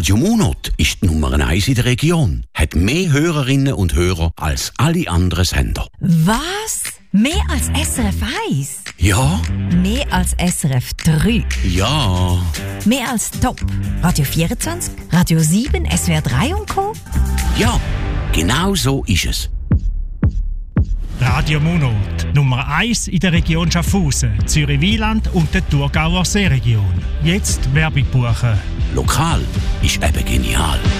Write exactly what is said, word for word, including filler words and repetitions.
Radio Monot ist die Nummer eins in der Region, hat mehr Hörerinnen und Hörer als alle anderen Sender. Was? Mehr als S R F eins? Ja. Mehr als S R F drei? Ja. Mehr als Top? Radio vierundzwanzig, Radio sieben, S W R drei und Co.? Ja, genau so ist es. Radio Monot, Nummer eins in der Region Schaffhausen, Zürich-Wieland und der Thurgauer Seeregion. Jetzt Werbung buchen. Lokal ist eben genial.